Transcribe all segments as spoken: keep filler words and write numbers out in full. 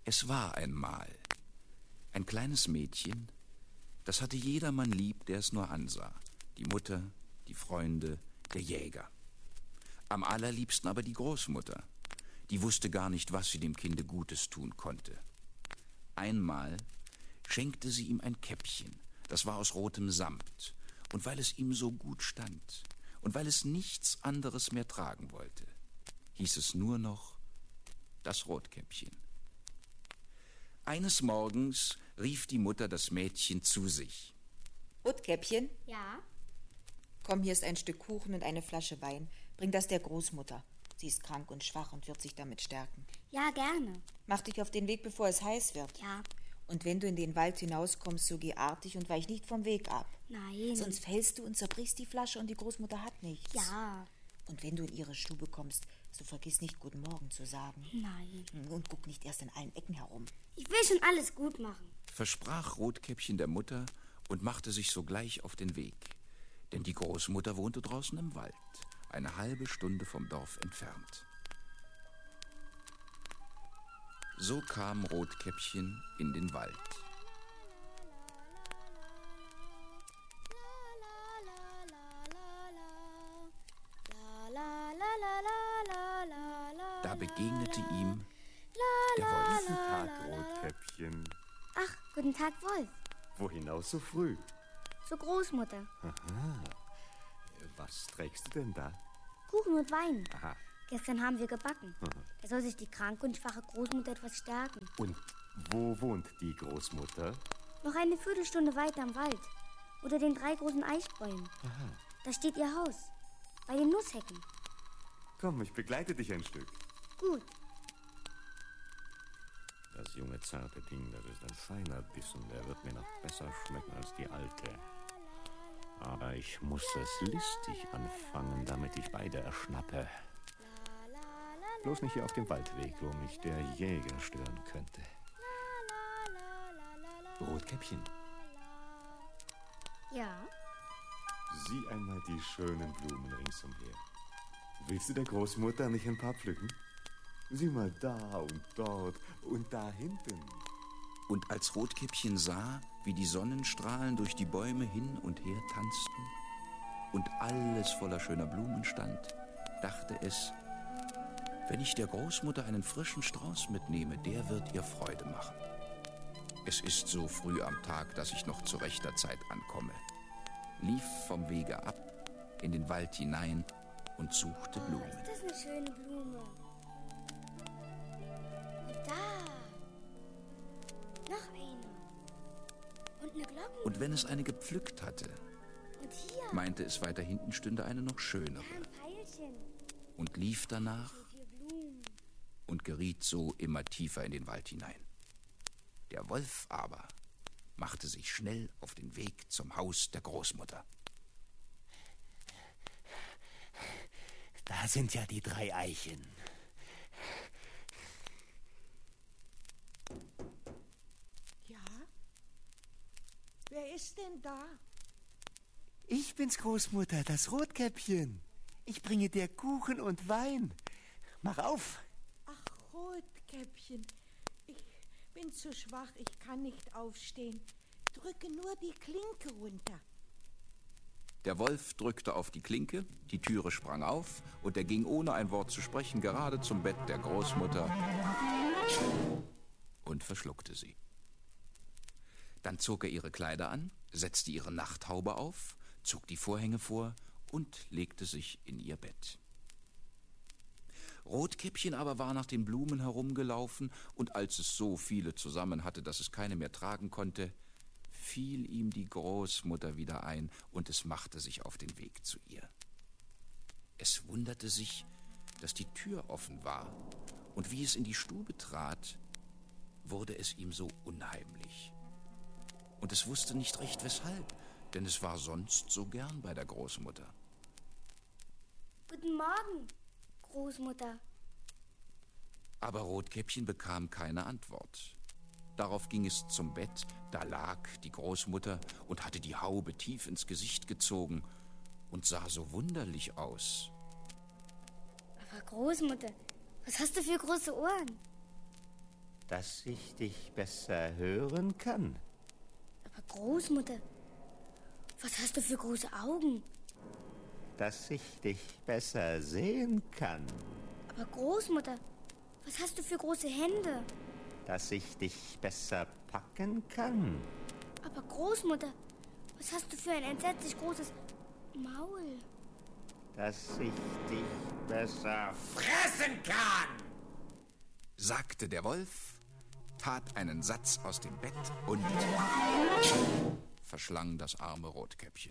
Es war einmal ein kleines Mädchen, das hatte jedermann lieb, der es nur ansah. Die Mutter, die Freunde, der Jäger. Am allerliebsten aber die Großmutter. Die wusste gar nicht, was sie dem Kinde Gutes tun konnte. Einmal schenkte sie ihm ein Käppchen, das war aus rotem Samt. Und weil es ihm so gut stand und weil es nichts anderes mehr tragen wollte, hieß es nur noch das Rotkäppchen. Eines Morgens rief die Mutter das Mädchen zu sich. Rotkäppchen? Ja? Komm, hier ist ein Stück Kuchen und eine Flasche Wein. Bring das der Großmutter. Sie ist krank und schwach und wird sich damit stärken. Ja, gerne. Mach dich auf den Weg, bevor es heiß wird. Ja. Und wenn du in den Wald hinauskommst, so geh artig und weich nicht vom Weg ab. Nein. Sonst fällst du und zerbrichst die Flasche und die Großmutter hat nichts. Ja. Und wenn du in ihre Stube kommst, so vergiss nicht, Guten Morgen zu sagen. Nein. Und guck nicht erst in allen Ecken herum. Ich will schon alles gut machen. Versprach Rotkäppchen der Mutter und machte sich sogleich auf den Weg. Denn die Großmutter wohnte draußen im Wald, eine halbe Stunde vom Dorf entfernt. So kam Rotkäppchen in den Wald. Da begegnete ihm der Wolf. Guten Tag, Rotkäppchen. Ach, guten Tag, Wolf. Wohin aus so früh? Zur Großmutter. Aha. Was trägst du denn da? Kuchen und Wein. Aha. Gestern haben wir gebacken. Aha. Da soll sich die kranke und schwache Großmutter etwas stärken. Und wo wohnt die Großmutter? Noch eine Viertelstunde weiter im Wald. Unter den drei großen Eichbäumen. Aha. Da steht ihr Haus. Bei den Nusshecken. Komm, ich begleite dich ein Stück. Gut. Das junge, zarte Ding, das ist ein feiner Bissen. Der wird mir noch besser schmecken als die alte. Aber ich muss es listig anfangen, damit ich beide erschnappe. Bloß nicht hier auf dem Waldweg, wo mich der Jäger stören könnte. Rotkäppchen, Ja? sieh einmal die schönen Blumen ringsumher. Willst du der Großmutter nicht ein paar pflücken? Sieh mal da und dort und da hinten. Und als Rotkäppchen sah, wie die Sonnenstrahlen durch die Bäume hin und her tanzten und alles voller schöner Blumen stand, dachte es, wenn ich der Großmutter einen frischen Strauß mitnehme, der wird ihr Freude machen. Es ist so früh am Tag, dass ich noch zu rechter Zeit ankomme, lief vom Wege ab, in den Wald hinein und suchte Oh, Blumen. ist das eine schöne Blume. Und da. Noch eine. Und eine Glockenblume. Und wenn es eine gepflückt hatte, Und hier. meinte es, weiter hinten stünde eine noch schönere Ein Pfeilchen. und lief danach So viele Blumen. und geriet so immer tiefer in den Wald hinein. Der Wolf aber machte sich schnell auf den Weg zum Haus der Großmutter. Da sind ja die drei Eichen. Ja? Wer ist denn da? Ich bin's, Großmutter, das Rotkäppchen. Ich bringe dir Kuchen und Wein. Mach auf. Ach, Rotkäppchen. Ich bin zu schwach, ich kann nicht aufstehen. Drücke nur die Klinke runter. Der Wolf drückte auf die Klinke, die Türe sprang auf und er ging ohne ein Wort zu sprechen gerade zum Bett der Großmutter und verschluckte sie. Dann zog er ihre Kleider an, setzte ihre Nachthaube auf, zog die Vorhänge vor und legte sich in ihr Bett. Rotkäppchen aber war nach den Blumen herumgelaufen, und als es so viele zusammen hatte, dass es keine mehr tragen konnte, fiel ihm die Großmutter wieder ein, und es machte sich auf den Weg zu ihr. Es wunderte sich, dass die Tür offen war, und wie es in die Stube trat, wurde es ihm so unheimlich. Und es wusste nicht recht weshalb, denn es war sonst so gern bei der Großmutter. Guten Morgen, Großmutter. Aber Rotkäppchen bekam keine Antwort. Darauf ging es zum Bett, da lag die Großmutter und hatte die Haube tief ins Gesicht gezogen und sah so wunderlich aus. Aber Großmutter, was hast du für große Ohren? Dass ich dich besser hören kann. Aber Großmutter, was hast du für große Augen? Dass ich dich besser sehen kann. Aber Großmutter, was hast du für große Hände? Dass ich dich besser packen kann. Aber Großmutter, was hast du für ein entsetzlich großes Maul? Dass ich dich besser fressen kann, sagte der Wolf, tat einen Satz aus dem Bett und verschlang das arme Rotkäppchen.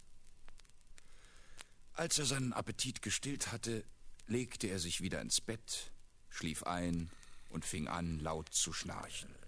Als er seinen Appetit gestillt hatte, legte er sich wieder ins Bett, schlief ein und fing an, laut zu schnarchen.